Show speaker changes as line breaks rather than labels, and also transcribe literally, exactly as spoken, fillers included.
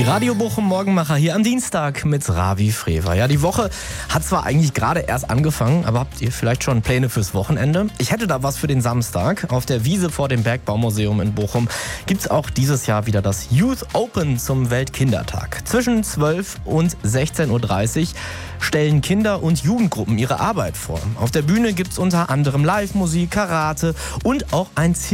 Die Radio Bochum Morgenmacher hier am Dienstag mit Ravi Frewer. Ja, die Woche hat zwar eigentlich gerade erst angefangen, aber habt ihr vielleicht schon Pläne fürs Wochenende? Ich hätte da was für den Samstag. Auf der Wiese vor dem Bergbaumuseum in Bochum gibt's auch dieses Jahr wieder das Youth Open zum Weltkindertag. Zwischen zwölf und sechzehn Uhr dreißig stellen Kinder- und Jugendgruppen ihre Arbeit vor. Auf der Bühne gibt's unter anderem Live-Musik, Karate und auch ein